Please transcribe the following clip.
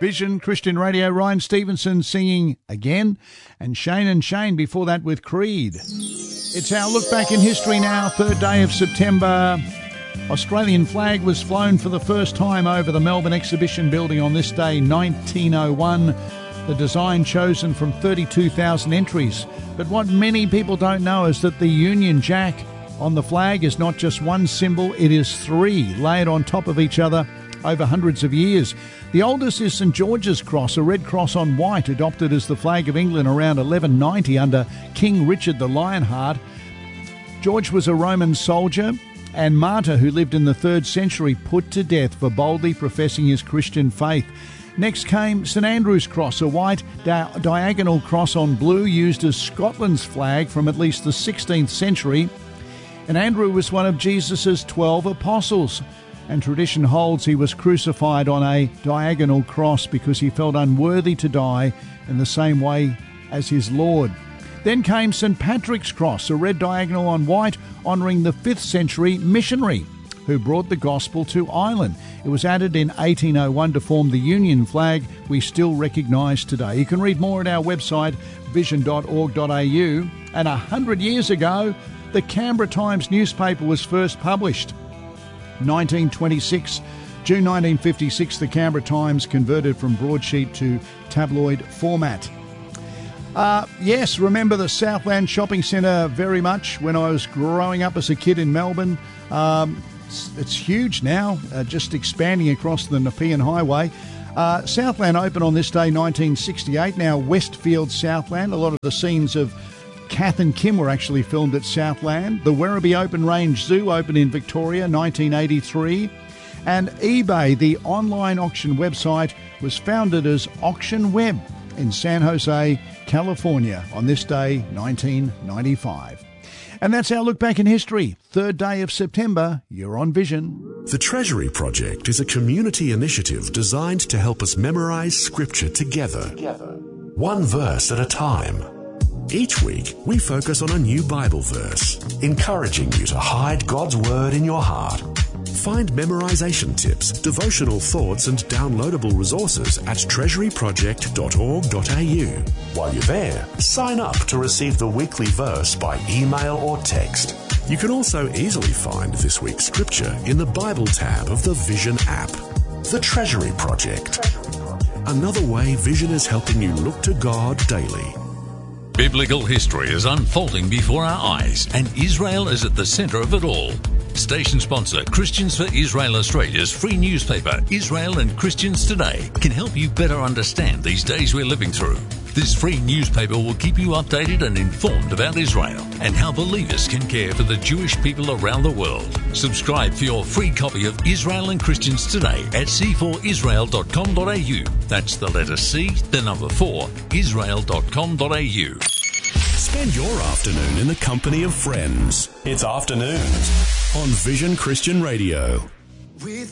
Vision Christian Radio, Ryan Stevenson singing Again, and Shane before that with Creed. It's our look back in history now, 3rd day of September. Australian flag was flown for the first time over the Melbourne Exhibition Building on this day, 1901. The design chosen from 32,000 entries. But what many people don't know is that the Union Jack on the flag is not just one symbol, it is 3 layered on top of each other over hundreds of years. The oldest is St George's Cross, a red cross on white, adopted as the flag of England around 1190 under King Richard the Lionheart. George was a Roman soldier and martyr who lived in the 3rd century, put to death for boldly professing his Christian faith. Next came St Andrew's Cross, a white diagonal cross on blue used as Scotland's flag from at least the 16th century. And Andrew was one of Jesus' 12 apostles, and tradition holds he was crucified on a diagonal cross because he felt unworthy to die in the same way as his Lord. Then came St Patrick's Cross, a red diagonal on white, honouring the 5th century missionary who brought the gospel to Ireland. It was added in 1801 to form the Union flag we still recognise today. You can read more at our website, vision.org.au. And 100 years ago, the Canberra Times newspaper was first published. 1926, June 1956, the Canberra Times converted from broadsheet to tabloid format. Yes, remember the Southland Shopping Centre very much when I was growing up as a kid in Melbourne. It's huge now, just expanding across the Nepean Highway. Southland opened on this day, 1968. Now Westfield Southland. A lot of the scenes of Kath and Kim were actually filmed at Southland. The Werribee Open Range Zoo opened in Victoria, 1983. And eBay, the online auction website, was founded as Auction Web in San Jose, California on this day, 1995. And that's our look back in history. 3rd day of September, you're on Vision. The Treasury Project is a community initiative designed to help us memorize Scripture together, one verse at a time. Each week, we focus on a new Bible verse, encouraging you to hide God's Word in your heart. Find memorization tips, devotional thoughts, and downloadable resources at treasuryproject.org.au. While you're there, sign up to receive the weekly verse by email or text. You can also easily find this week's scripture in the Bible tab of the Vision app. The Treasury Project. Another way Vision is helping you look to God daily. Biblical history is unfolding before our eyes, and Israel is at the centre of it all. Station sponsor Christians for Israel Australia's free newspaper, Israel and Christians Today, can help you better understand these days we're living through. This free newspaper will keep you updated and informed about Israel and how believers can care for the Jewish people around the world. Subscribe for your free copy of Israel and Christians Today at c4israel.com.au. That's the letter C, the number 4, israel.com.au. Spend your afternoon in the company of friends. It's Afternoons on Vision Christian Radio. With